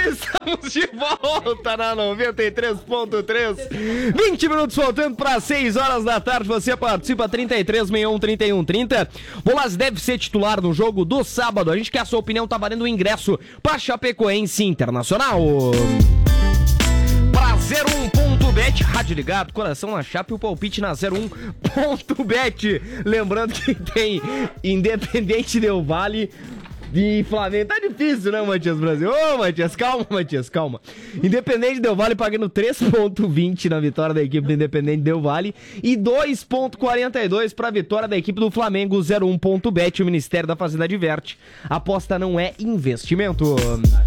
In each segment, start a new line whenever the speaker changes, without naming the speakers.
Estamos de volta na 93.3. 20 minutos faltando para 6 horas da tarde. Você participa 3361-3130. Bolas deve ser titular no jogo do sábado. A gente quer a sua opinião, tá valendo o ingresso para Chapecoense Internacional. Pra 01.bet, rádio ligado, coração na chapa e o palpite na 01.bet. Lembrando que tem Independente Del Valle e Flamengo. Tá difícil, né, Matias Brasil? Ô, Matias, calma, Matias, calma. Independente Del Valle pagando 3.20 na vitória da equipe do Independente Del Valle e 2.42 pra vitória da equipe do Flamengo. 01.bet, o Ministério da Fazenda adverte. Aposta não é investimento.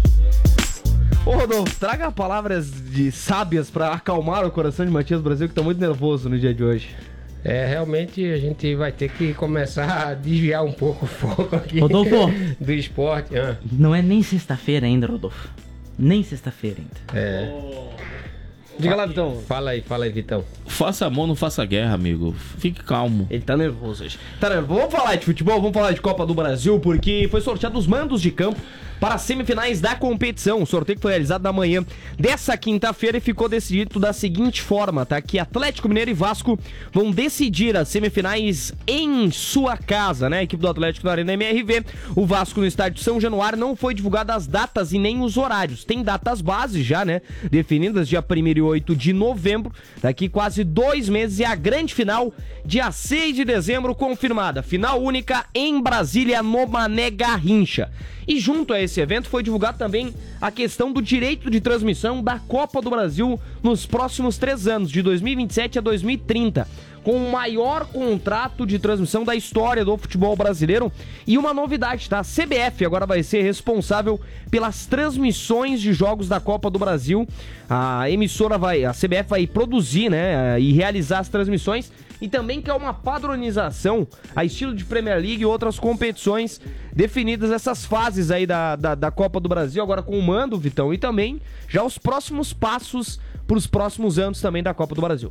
Ô, Rodolfo, traga palavras de sábias pra acalmar o coração de Matias Brasil, que tá muito nervoso no dia de hoje.
Realmente a gente vai ter que começar a desviar um pouco o foco aqui,
Rodolfo,
do esporte.
Não é nem sexta-feira ainda, Rodolfo. Nem sexta-feira ainda.
Diga lá, Vitão.
Fala aí, Vitão.
Faça amor, não faça guerra, amigo. Fique calmo.
Ele tá nervoso hoje. Tá nervoso. Vamos falar de futebol, vamos falar de Copa do Brasil, porque foi sorteado os mandos de campo para as semifinais da competição. O sorteio que foi realizado na manhã dessa quinta-feira e ficou decidido da seguinte forma, tá? Que Atlético Mineiro e Vasco vão decidir as semifinais em sua casa, né? A equipe do Atlético na Arena MRV, o Vasco no estádio São Januário. Não foi divulgada as datas e nem os horários. Tem datas bases já, né? Definidas dia 1º e 8 de novembro, daqui quase 2 meses, e a grande final dia 6 de dezembro confirmada. Final única em Brasília, no Mané Garrincha. E junto a esse evento foi divulgado também a questão do direito de transmissão da Copa do Brasil nos próximos 3 anos, de 2027 a 2030, com o maior contrato de transmissão da história do futebol brasileiro. E uma novidade, tá? A CBF agora vai ser responsável pelas transmissões de jogos da Copa do Brasil. A CBF vai produzir, né, e realizar as transmissões. E também que é uma padronização a estilo de Premier League e outras competições definidas, essas fases aí da Copa do Brasil, agora com o mando, Vitão, e também já os próximos passos para os próximos anos também da Copa do Brasil.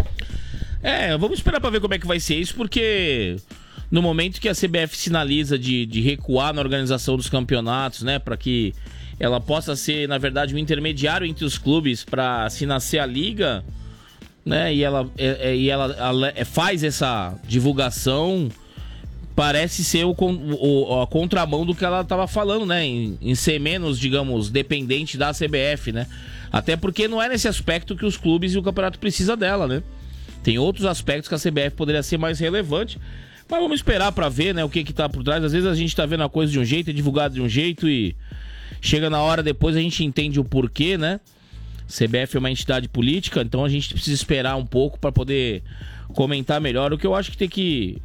Vamos esperar para ver como é que vai ser isso, porque no momento que a CBF sinaliza de recuar na organização dos campeonatos, né, para que ela possa ser, na verdade, um intermediário entre os clubes para se nascer a liga, né, e ela faz essa divulgação, parece ser a contramão do que ela estava falando, né, em ser menos, digamos, dependente da CBF, né, até porque não é nesse aspecto que os clubes e o campeonato precisam dela, né, tem outros aspectos que a CBF poderia ser mais relevante, mas vamos esperar para ver, né, o que tá por trás. Às vezes a gente tá vendo a coisa de um jeito, é divulgado de um jeito e chega na hora depois a gente entende o porquê, né. CBF é uma entidade política, então a gente precisa esperar um pouco para poder comentar melhor. O que eu acho que tem que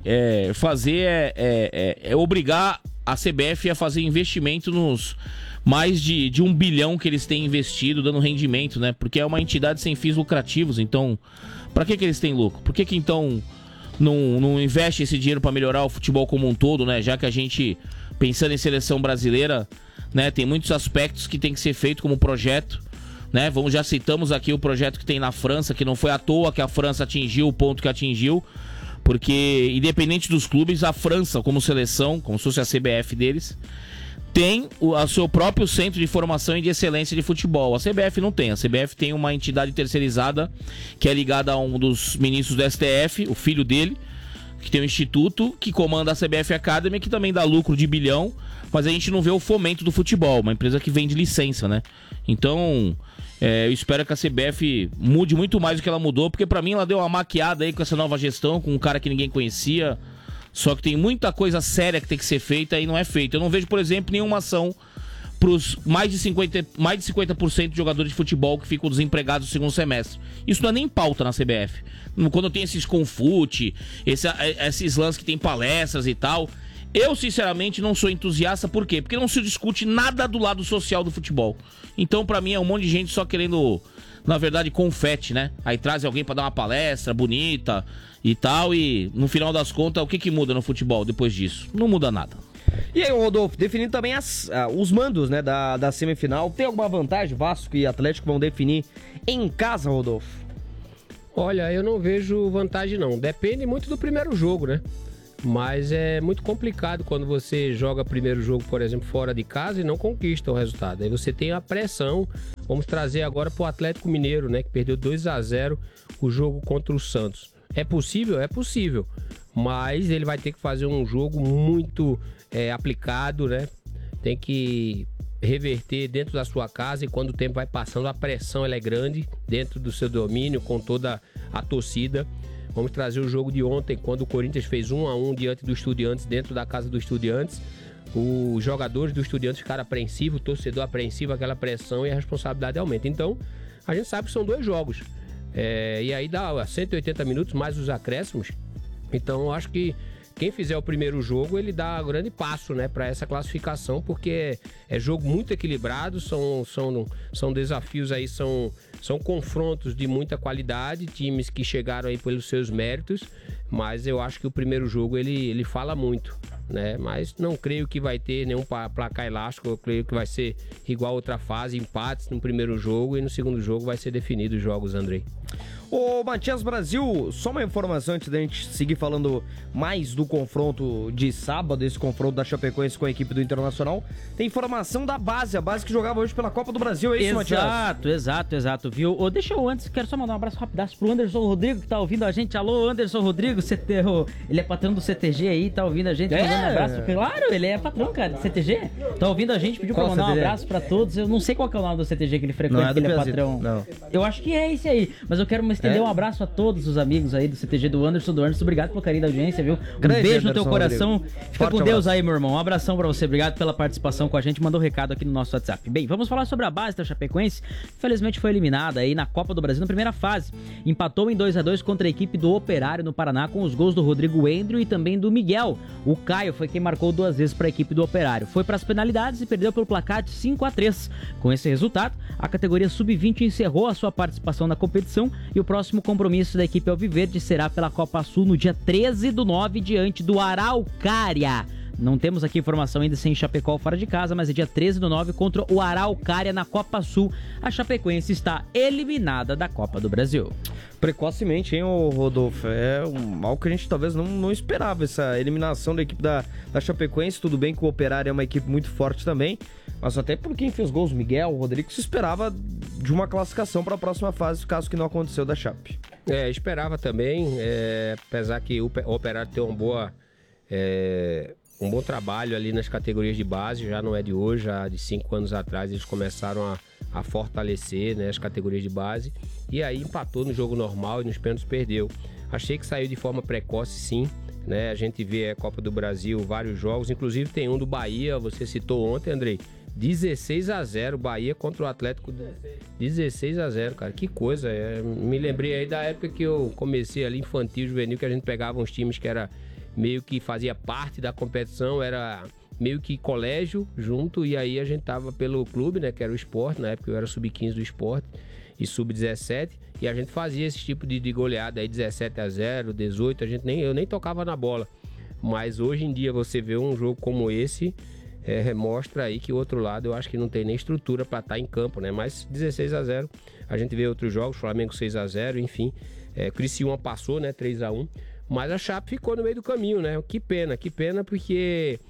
fazer é obrigar a CBF a fazer investimento nos mais de 1 bilhão que eles têm investido, dando rendimento, né? Porque é uma entidade sem fins lucrativos, então para que eles têm lucro? Por que então não investe esse dinheiro para melhorar o futebol como um todo, né? Já que a gente, pensando em seleção brasileira, né, tem muitos aspectos que tem que ser feito como projeto, né? Já citamos aqui o projeto que tem na França, que não foi à toa que a França atingiu o ponto que atingiu, porque independente dos clubes, a França como seleção, como se fosse a CBF deles, tem o seu próprio centro de formação e de excelência de futebol. A CBF não tem. A CBF tem uma entidade terceirizada que é ligada a um dos ministros do STF, o filho dele, que tem um instituto que comanda a CBF Academy, que também dá lucro de 1 bilhão, mas a gente não vê o fomento do futebol, uma empresa que vende licença, né? Então, eu espero que a CBF mude muito mais do que ela mudou, porque pra mim ela deu uma maquiada aí com essa nova gestão, com um cara que ninguém conhecia, só que tem muita coisa séria que tem que ser feita e não é feita. Eu não vejo, por exemplo, nenhuma ação pros mais de 50% de jogadores de futebol que ficam desempregados no segundo semestre. Isso não é nem pauta na CBF. Quando tem esses confute, esses lances que tem palestras e tal, eu sinceramente não sou entusiasta. Por quê? Porque não se discute nada do lado social do futebol. Então pra mim é um monte de gente só querendo, na verdade, confete, né? Aí traz alguém pra dar uma palestra bonita e tal, e no final das contas, o que muda no futebol depois disso? Não muda nada.
E aí, Rodolfo, definindo também os mandos, né, da semifinal, tem alguma vantagem? Vasco e Atlético vão definir em casa, Rodolfo?
Olha, eu não vejo vantagem não, depende muito do primeiro jogo, né? Mas é muito complicado quando você joga primeiro jogo, por exemplo, fora de casa e não conquista o resultado. Aí você tem a pressão. Vamos trazer agora para o Atlético Mineiro, né, que perdeu 2-0 o jogo contra o Santos. É possível? É possível. Mas ele vai ter que fazer um jogo muito aplicado, né? Tem que reverter dentro da sua casa, e quando o tempo vai passando, a pressão ela é grande dentro do seu domínio, com toda a torcida. Vamos trazer o jogo de ontem, quando o Corinthians fez 1-1 diante do Estudiantes, dentro da casa do Estudiantes. Os jogadores do Estudiantes ficaram apreensivos, o torcedor apreensivo, aquela pressão, e a responsabilidade aumenta. Então, a gente sabe que são 2 jogos. E aí dá 180 minutos, mais os acréscimos. Então, eu acho que quem fizer o primeiro jogo, ele dá um grande passo, né, para essa classificação, porque é jogo muito equilibrado, são desafios aí, são confrontos de muita qualidade, times que chegaram aí pelos seus méritos, mas eu acho que o primeiro jogo ele fala muito, né? Mas não creio que vai ter nenhum placar elástico, eu creio que vai ser igual a outra fase, empates no primeiro jogo, e no segundo jogo vai ser definido os jogos, Andrei.
Ô, Matias Brasil, só uma informação antes da gente seguir falando mais do confronto de sábado, esse confronto da Chapecoense com a equipe do Internacional. Tem informação da base, a base que jogava hoje pela Copa do Brasil, é isso, Matias?
Exato, viu? Deixa eu antes, quero só mandar um abraço rapidaço pro Anderson Rodrigo, que tá ouvindo a gente. Alô, Anderson Rodrigo, ele é patrão do CTG aí, tá ouvindo a gente, mandando um abraço. Claro, ele é patrão, cara, do CTG. Tá ouvindo a gente, pediu pra mandar um abraço pra todos. Eu não sei qual que é o nome do CTG que ele frequenta,
não,
que ele é patrão.
Não.
Eu acho que é esse aí, mas eu quero estender um abraço a todos os amigos aí do CTG do Anderson. Obrigado pelo carinho da audiência, viu?
Grande
beijo no
Anderson
teu coração.
Rodrigo.
Fica com Deus aí, meu irmão. Um abração pra você. Obrigado pela participação com a gente. Mandou um recado aqui no nosso WhatsApp. Bem, vamos falar sobre a base da Chapecoense. Infelizmente foi eliminada aí na Copa do Brasil na primeira fase. Empatou em 2-2 contra a equipe do Operário no Paraná, com os gols do Rodrigo Endrio e também do Miguel. O Caio foi quem marcou 2 vezes para a equipe do Operário. Foi para as penalidades e perdeu pelo placar de 5-3. Com esse resultado, a categoria Sub-20 encerrou a sua participação na competição, e o próximo compromisso da equipe alviverde será pela Copa Sul no dia 13/9 diante do Araucária. Não temos aqui informação ainda sem Chapecó fora de casa, mas é dia 13/9 contra o Araucária na Copa Sul. A Chapecoense está eliminada da Copa do Brasil.
Precocemente, hein, Rodolfo? É algo que a gente talvez não esperava, essa eliminação da equipe da Chapecoense. Tudo bem que o Operário é uma equipe muito forte também, mas até por quem fez gols, Miguel, Rodrigo, se esperava de uma classificação para a próxima fase, caso que não aconteceu da Chape.
Esperava também, apesar que o Operário tem um bom trabalho ali nas categorias de base, já não é de hoje, já de 5 anos atrás eles começaram a fortalecer, né, as categorias de base, e aí empatou no jogo normal e nos pênaltis perdeu. Achei que saiu de forma precoce, sim, né? A gente vê a Copa do Brasil, vários jogos, inclusive tem um do Bahia, você citou ontem, Andrei, 16-0, Bahia contra o Atlético, 16-0, cara, que coisa. Me lembrei aí da época que eu comecei ali, infantil, juvenil, que a gente pegava uns times que era meio que fazia parte da competição, era meio que colégio junto, e aí a gente tava pelo clube, né, que era o Sport, na época eu era sub-15 do Sport e sub-17, e a gente fazia esse tipo de goleada aí, 17-0, 18, eu nem tocava na bola. Mas hoje em dia você vê um jogo como esse, mostra aí que o outro lado eu acho que não tem nem estrutura para estar em campo, né? Mas 16-0, a gente vê outros jogos, Flamengo 6-0, enfim, Criciúma passou, né, 3-1, mas a Chape ficou no meio do caminho, né? Que pena, porque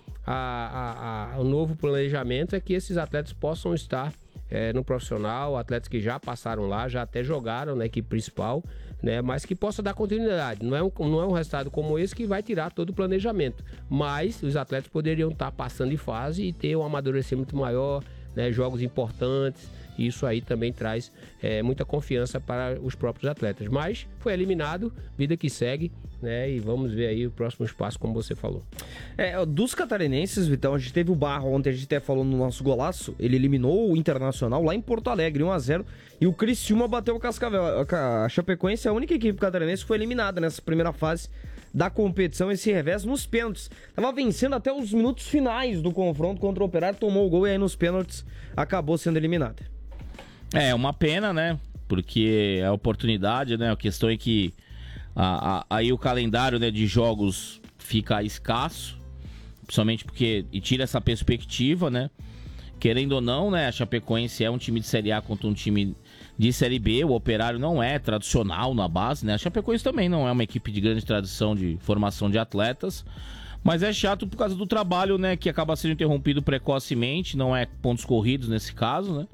o novo planejamento é que esses atletas possam estar no profissional, atletas que já passaram lá, já até jogaram na equipe principal, né? Mas que possa dar continuidade. Não é um resultado como esse que vai tirar todo o planejamento, mas os atletas poderiam estar passando de fase e ter um amadurecimento maior, né? Jogos importantes. Isso aí também traz muita confiança para os próprios atletas. Mas foi eliminado, vida que segue, né? E vamos ver aí o próximo espaço, como você falou.
Dos catarinenses, Vitão, a gente teve o Barra ontem, a gente até falou no nosso golaço, ele eliminou o Internacional lá em Porto Alegre, 1-0, e o Criciúma bateu o Cascavel. A Chapecoense é a única equipe catarinense que foi eliminada nessa primeira fase da competição, esse revés nos pênaltis. Tava vencendo até os minutos finais do confronto contra o Operário, tomou o gol e aí nos pênaltis acabou sendo eliminada.
É uma pena, né? Porque é a oportunidade, né? A questão é que aí o calendário, né, de jogos fica escasso, principalmente porque tira essa perspectiva, né? querendo ou não, né, a Chapecoense é um time de Série A contra um time de Série B, o Operário não é tradicional na base, né, a Chapecoense também não é uma equipe de grande tradição de formação de atletas, mas é chato por causa do trabalho, né, que acaba sendo interrompido precocemente, não é pontos corridos nesse caso, né,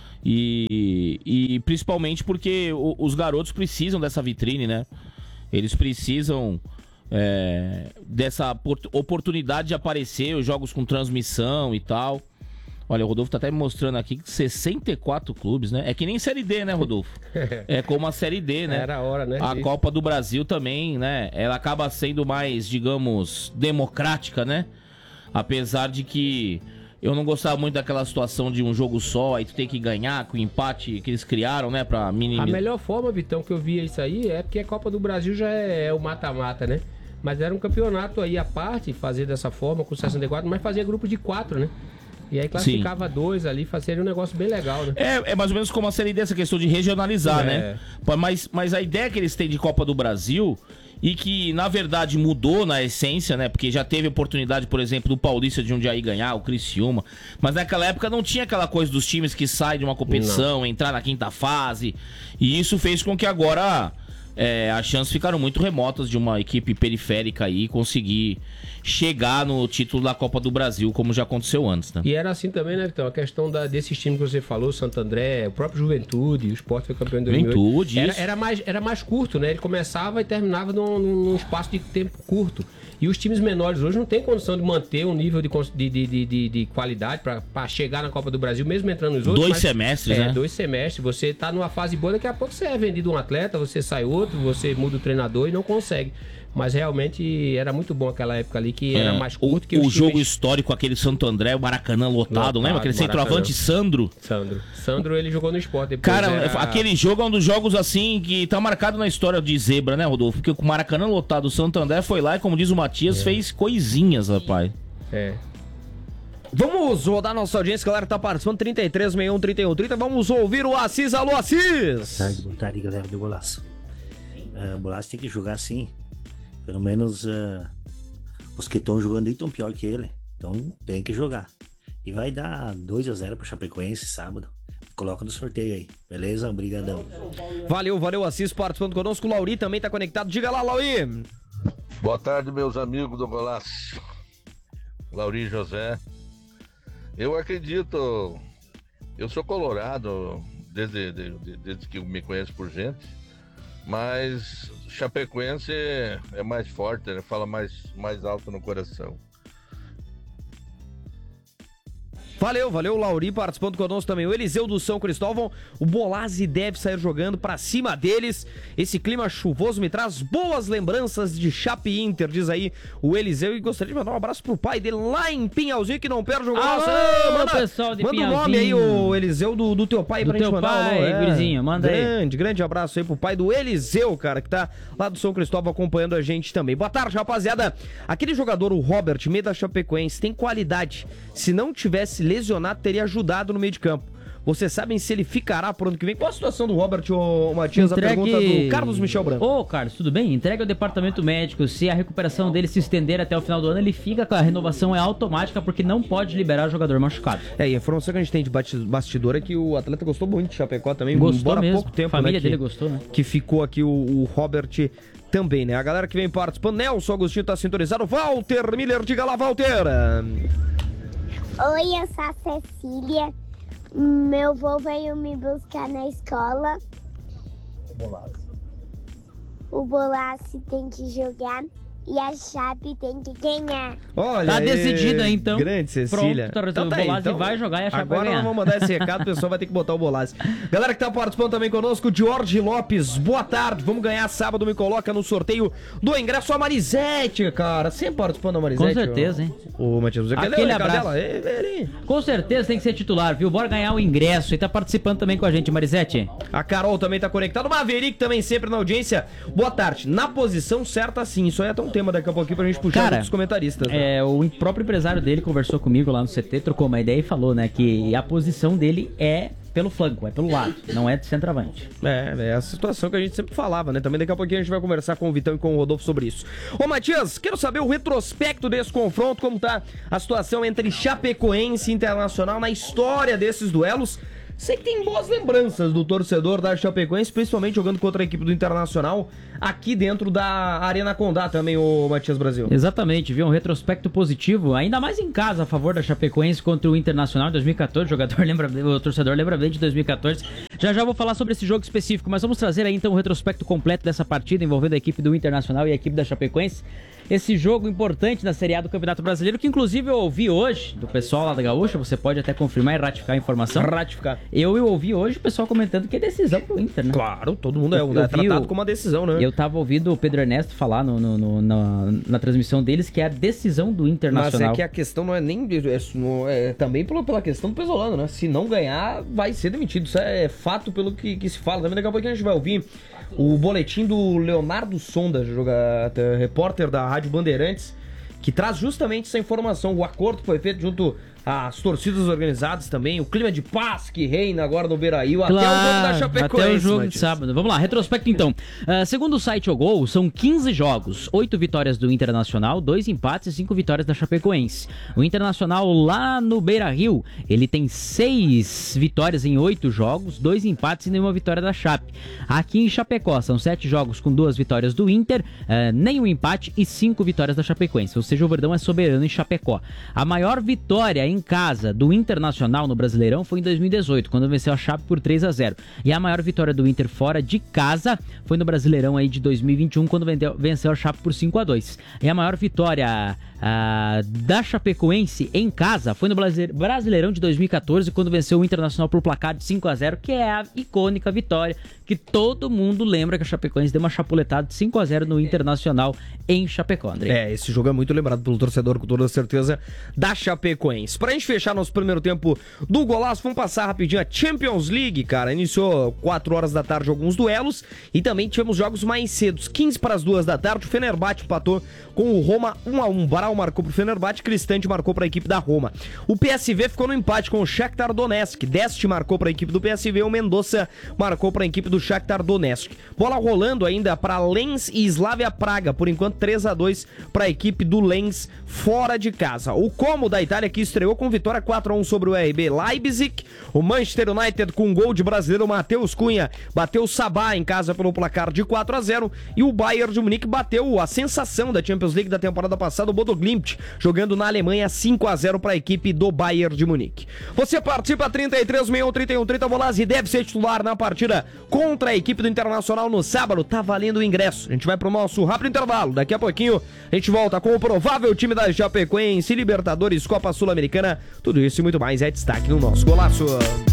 e principalmente porque os garotos precisam dessa vitrine, né, eles precisam dessa oportunidade de aparecer, os jogos com transmissão e tal. Olha, o Rodolfo tá até me mostrando aqui que 64 clubes, né? É que nem Série D, né, Rodolfo? É como a Série D, né?
Era a hora, né?
A Copa do Brasil também, né? Ela acaba sendo mais, digamos, democrática, né? Apesar de que eu não gostava muito daquela situação de um jogo só, aí tu tem que ganhar com o empate que eles criaram, né? Pra minimizar.
A melhor forma, Vitão, que eu via isso aí é porque a Copa do Brasil já é o mata-mata, né? Mas era um campeonato aí à parte, fazer dessa forma, com 64, mas fazia grupo de 4, né? E aí classificava 2 ali, fazia um negócio bem legal, né?
É mais ou menos como a Série D, essa questão de regionalizar, né? Mas a ideia que eles têm de Copa do Brasil, e que na verdade mudou na essência, né? Porque já teve oportunidade, por exemplo, do Paulista de Jundiaí ganhar, o Criciúma. Mas naquela época não tinha aquela coisa dos times que saem de uma competição, entrar na quinta fase. E isso fez com que agora as chances ficaram muito remotas de uma equipe periférica aí conseguir chegar no título da Copa do Brasil, como já aconteceu antes, né?
E era assim também, né, Vitão? A questão desses times que você falou, Santo André, o próprio Juventude, o Sport foi campeão em 2008.
Juventude,
era mais curto, né? Ele começava e terminava num espaço de tempo curto. E os times menores hoje não têm condição de manter um nível de qualidade para chegar na Copa do Brasil, mesmo entrando nos outros.
2 semestres, né?
2 semestres. Você tá numa fase boa, daqui a pouco você é vendido um atleta, você sai outro, você muda o treinador e não consegue. Mas realmente era muito bom aquela época ali, que era mais curto que
o jogo histórico, aquele Santo André, o Maracanã lotado, lembra? Aquele centroavante Sandro,
ele jogou no Sport depois.
Cara, aquele jogo é um dos jogos assim que tá marcado na história de zebra, né, Rodolfo? Porque o Maracanã lotado, o Santo André foi lá e, como diz o Matias, fez coisinhas, rapaz.
Vamos rodar nossa audiência, galera, tá participando, 3361-3130, vamos ouvir o Assis. Alô, Assis!
Boa tarde, galera do Golaço. O Golaço tem que jogar assim. Pelo menos os que estão jogando aí estão pior que ele. Então tem que jogar. E vai dar 2-0 pro Chapecoense sábado. Coloca no sorteio aí. Beleza? Obrigadão.
Valeu, Assis, participando conosco. O Lauri também tá conectado. Diga lá, Lauri.
Boa tarde, meus amigos do Golaço. Lauri José. Eu acredito... Eu sou colorado desde que me conheço por gente. Mas Chapecoense é mais forte, né? Fala mais alto no coração.
Valeu, Lauri participando conosco também. O Eliseu do São Cristóvão, o Bolazzi deve sair jogando pra cima deles. Esse clima chuvoso me traz boas lembranças de Chape Inter, diz aí o Eliseu. E gostaria de mandar um abraço pro pai dele lá em Pinhalzinho, que não perde o golaço.
Pessoal de
manda o nome aí, o Eliseu, do teu pai, pra gente mandar.
Gurizinho, manda aí.
Grande abraço aí pro pai do Eliseu, cara, que tá lá do São Cristóvão acompanhando a gente também. Boa tarde, rapaziada. Aquele jogador, o Robert, meio da Chapecoense, tem qualidade. Se não tivesse lesionado, teria ajudado no meio de campo. Vocês sabem se ele ficará pro ano que vem? Qual a situação do Robert, ô Matias? A pergunta do Carlos Michel Branco.
Ô, Carlos, tudo bem? Entregue ao departamento médico. Se a recuperação dele se estender até o final do ano, ele fica com a renovação automática, porque não pode liberar o jogador machucado.
E a informação que a gente tem de bastidor é que o atleta gostou muito de Chapecó também.
Gostou
embora
mesmo.
Pouco tempo,
a família
né,
dele gostou, né?
Que ficou aqui o Robert também, né? A galera que vem participando, Nelson Agostinho tá sintonizado. Walter Miller, diga lá, Walter.
Oi, eu sou a Cecília. Meu avô veio me buscar na escola. O Bolazzi tem que jogar e a Chape tem que ganhar.
Olha,
tá decidido aí, então.
Grande Cecília.
Pronto, o Bolazzi vai jogar e a Chape vai ganhar.
Agora nós vamos mandar esse recado, o pessoal vai ter que botar o Bolazzi. Galera que tá participando também conosco, Jorge Lopes, boa tarde. Vamos ganhar sábado, me coloca no sorteio do ingresso a Marisete, cara. Sempre participando da Marisete.
Com certeza, hein?
Ô, Matias, você
aquele abraço. Com certeza tem que ser titular, viu? Bora ganhar o ingresso. E tá participando também com a gente, Marisete.
A Carol também tá conectada. O Maverick também sempre na audiência. Boa tarde. Na posição certa, sim. Isso aí é até um tema daqui a pouquinho pra gente puxar dos comentaristas. Né?
O próprio empresário dele conversou comigo lá no CT, trocou uma ideia e falou, né, que a posição dele é pelo flanco, é pelo lado, não é de centroavante.
É a situação que a gente sempre falava, né? Também daqui a pouquinho a gente vai conversar com o Vitão e com o Rodolfo sobre isso. Ô, Matias, quero saber o retrospecto desse confronto, como tá a situação entre Chapecoense e Internacional na história desses duelos. Sei que tem boas lembranças do torcedor da Chapecoense, principalmente jogando contra a equipe do Internacional aqui dentro da Arena Condá também, o Matias Brasil.
Exatamente, viu? Um retrospecto positivo, ainda mais em casa, a favor da Chapecoense contra o Internacional em 2014. O torcedor lembra bem de 2014. Já vou falar sobre esse jogo específico, mas vamos trazer aí então o retrospecto completo dessa partida envolvendo a equipe do Internacional e a equipe da Chapecoense. Esse jogo importante da Série A do Campeonato Brasileiro, que inclusive eu ouvi hoje do pessoal lá da Gaúcha, você pode até confirmar e ratificar a informação.
Ratificar.
Eu ouvi hoje o pessoal comentando que é decisão pro Inter, né?
Claro, todo mundo é tratado como uma decisão, né?
Eu tava ouvindo o Pedro Ernesto falar na transmissão deles que é a decisão do Internacional.
Mas é que a questão não é nem... É também pela questão do Pesolano, né? Se não ganhar, vai ser demitido. Isso é fato pelo que se fala. Também daqui a pouquinho a gente vai ouvir o boletim do Leonardo Sonda, repórter da Rádio Bandeirantes, que traz justamente essa informação. O acordo que foi feito junto às torcidas organizadas também, o clima de paz que reina agora no Beira-Rio, claro, até o jogo da Chapecoense.
Até o jogo de sábado. Vamos lá, retrospecto então. Segundo o site O Gol, são 15 jogos, 8 vitórias do Internacional, 2 empates e 5 vitórias da Chapecoense. O Internacional lá no Beira-Rio, ele tem 6 vitórias em 8 jogos, 2 empates e nenhuma vitória da Chape. Aqui em Chapecó, são 7 jogos com 2 vitórias do Inter, nenhum empate e 5 vitórias da Chapecoense. Ou seja, o Verdão é soberano em Chapecó. A maior vitória em casa do Internacional no Brasileirão foi em 2018, quando venceu a Chape por 3-0. E a maior vitória do Inter fora de casa foi no Brasileirão aí de 2021, quando venceu a Chape por 5-2. E a maior vitória da Chapecoense em casa foi no Brasileirão de 2014, quando venceu o Internacional por placar de 5-0, que é a icônica vitória que todo mundo lembra, que a Chapecoense deu uma chapuletada de 5-0 no Internacional em Chapecó, André.
Esse jogo é muito lembrado pelo torcedor, com toda certeza, da Chapecoense. Pra gente fechar nosso primeiro tempo do Golaço, vamos passar rapidinho a Champions League, cara. Iniciou 4 horas da tarde alguns duelos e também tivemos jogos mais cedos. 15 para as 2 da tarde, o Fenerbahçe empatou com o Roma 1-1. Baral marcou pro Fenerbahçe, Cristante marcou pra equipe da Roma. O PSV ficou no empate com o Shakhtar Donetsk. Dest marcou pra equipe do PSV, o Mendonça marcou pra equipe do Shakhtar Donetsk. Bola rolando ainda para Lens e Slavia Praga, por enquanto 3-2 pra equipe do Lens fora de casa. O Como da Itália, que estreou com vitória 4-1 sobre o RB Leipzig. O Manchester United com um gol de brasileiro, Matheus Cunha bateu o Sabá em casa pelo placar de 4-0. E o Bayern de Munique bateu a sensação da Champions League da temporada passada, o Bodo Glimt, jogando na Alemanha 5-0 para a equipe do Bayern de Munique. Você participa 33613130 Volaz e deve ser titular na partida contra a equipe do Internacional no sábado. Tá valendo o ingresso. A gente vai pro nosso rápido intervalo. Daqui a pouquinho a gente volta com o provável time da Chapecoense, Libertadores, Copa Sul-Americana. Tudo isso e muito mais é destaque no nosso Golaço.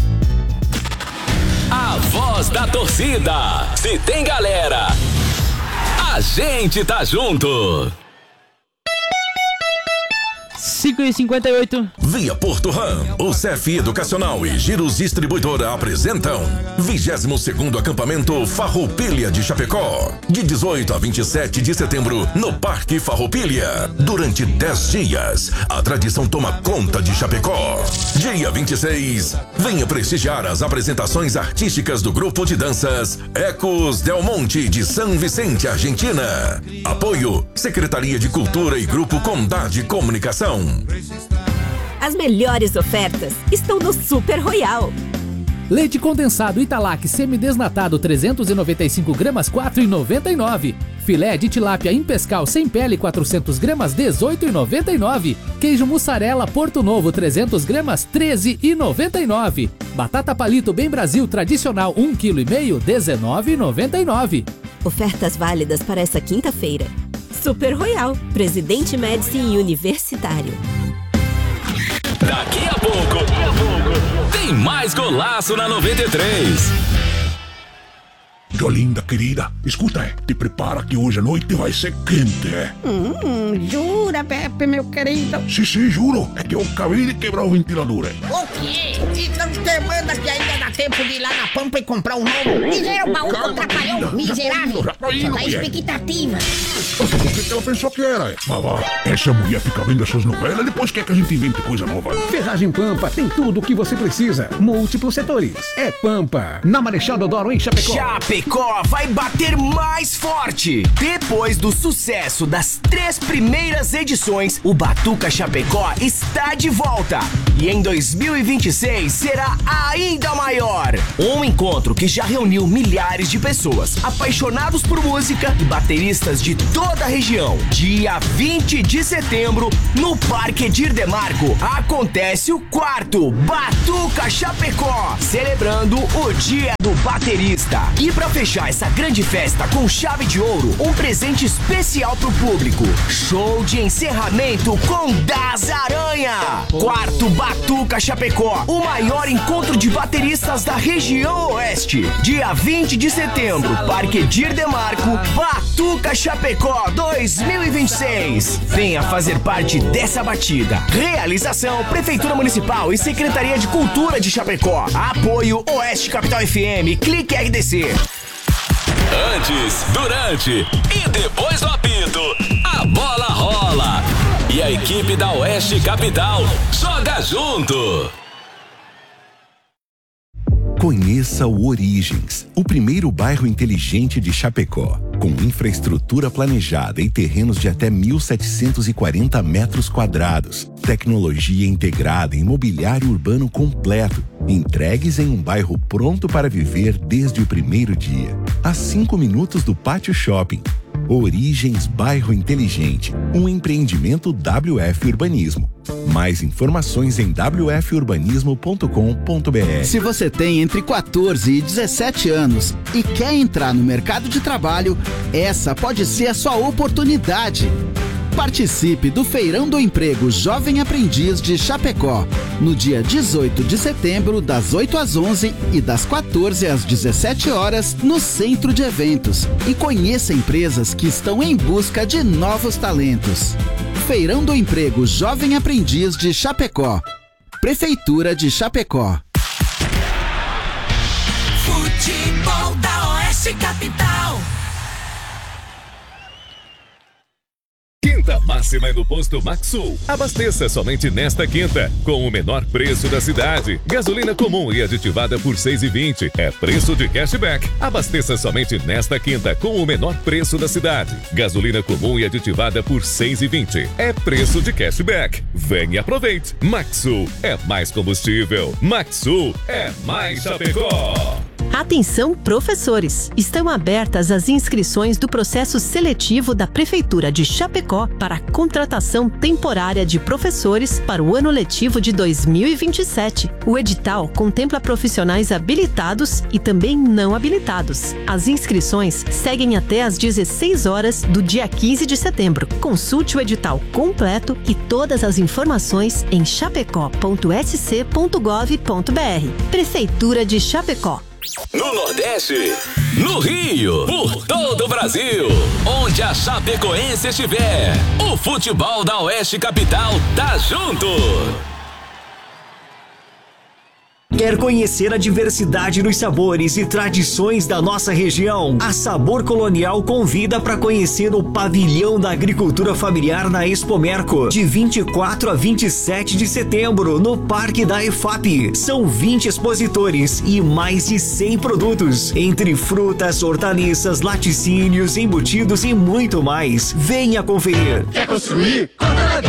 A voz da torcida. Se tem galera, a gente tá junto.
5h58.
Via Porto Ram, o CEF Educacional e Giros Distribuidora apresentam 22º acampamento Farroupilha de Chapecó, de 18 a 27 de setembro, no Parque Farroupilha. Durante 10 dias, a tradição toma conta de Chapecó. Dia 26, venha prestigiar as apresentações artísticas do grupo de danças Ecos Del Monte de São Vicente, Argentina. Apoio, Secretaria de Cultura e Grupo Condá de Comunicação.
As melhores ofertas estão no Super Royal.
Leite condensado Italac semidesnatado 395 gramas 4,99. Filé de tilápia Impescal sem pele 400 gramas 18,99. Queijo mussarela Porto Novo 300 gramas 13,99. Batata palito Bem Brasil tradicional 1,5 kg 19,99.
Ofertas válidas para essa quinta-feira. Super Royal, Presidente Médici Universitário.
Daqui a pouco, tem mais Golaço na 93.
Jolinda, querida, escuta, te prepara que hoje à noite vai ser quente.
Jura, Pepe, meu querido?
Sim, juro, é que eu acabei de quebrar o ventilador.
O quê? Estamos queimando aqui ainda na tempo de ir lá na Pampa e comprar um novo. Miserável baú com trapalhão, miserável. Só dá expectativa.
Nossa, por que ela pensou que era? Essa mulher fica vendo essas novelas e depois quer que a gente invente coisa nova.
Ferragem Pampa tem tudo o que você precisa. Múltiplos setores. É Pampa. Na Marechal Deodoro, em Chapecó.
Chapecó vai bater mais forte. Depois do sucesso das 3 primeiras edições, o Batuca Chapecó está de volta. E em 2026 será ainda maior. Um encontro que já reuniu milhares de pessoas, apaixonados por música e bateristas de toda a região. Dia 20 de setembro, no Parque Edir Demarco, acontece o 4º Batuca Chapecó, celebrando o Dia do Baterista. E para fechar essa grande festa com chave de ouro, um presente especial pro público. Show de encerramento com Das Aranha. 4º Batuca Chapecó, o maior encontro de bateristas da região oeste. Dia 20 de setembro, Parque Edir Demarco, Batuca Chapecó 2026. Venha fazer parte dessa batida. Realização Prefeitura Municipal e Secretaria de Cultura de Chapecó. Apoio Oeste Capital FM. Clique RDC.
Antes, durante e depois do apito, a bola rola. E a equipe da Oeste Capital joga junto.
Conheça o Origens, o primeiro bairro inteligente de Chapecó. Com infraestrutura planejada e terrenos de até 1.740 metros quadrados. Tecnologia integrada e mobiliário urbano completo. Entregues em um bairro pronto para viver desde o primeiro dia. A 5 minutos do Pátio Shopping. Origens Bairro Inteligente, um empreendimento WF Urbanismo. Mais informações em wfurbanismo.com.br.
Se você tem entre 14 e 17 anos e quer entrar no mercado de trabalho, essa pode ser a sua oportunidade. Participe do Feirão do Emprego Jovem Aprendiz de Chapecó, no dia 18 de setembro, das 8 às 11 e das 14 às 17 horas, no Centro de Eventos. E conheça empresas que estão em busca de novos talentos. Feirão do Emprego Jovem Aprendiz de Chapecó. Prefeitura de Chapecó.
Futebol da Oeste Capital.
Quinta máxima no posto Maxsul. Abasteça somente nesta quinta, com o menor preço da cidade. Gasolina comum e aditivada por R$ 6,20. É preço de cashback. Abasteça somente nesta quinta, com o menor preço da cidade. Gasolina comum e aditivada por R$ 6,20. É preço de cashback. Vem e aproveite. Maxsul é mais combustível. Maxsul é mais Chapecó.
Atenção, professores! Estão abertas as inscrições do processo seletivo da Prefeitura de Chapecó para a contratação temporária de professores para o ano letivo de 2027. O edital contempla profissionais habilitados e também não habilitados. As inscrições seguem até às 16 horas do dia 15 de setembro. Consulte o edital completo e todas as informações em chapecó.sc.gov.br. Prefeitura de Chapecó.
No Nordeste, no Rio, por todo o Brasil, onde a Chapecoense estiver, o futebol da Oeste Capital tá junto.
Quer conhecer a diversidade nos sabores e tradições da nossa região? A Sabor Colonial convida para conhecer o Pavilhão da Agricultura Familiar na Expomerco, de 24 a 27 de setembro, no Parque da EFAP. São 20 expositores e mais de 100 produtos, entre frutas, hortaliças, laticínios, embutidos e muito mais. Venha conferir.
Quer construir? Conta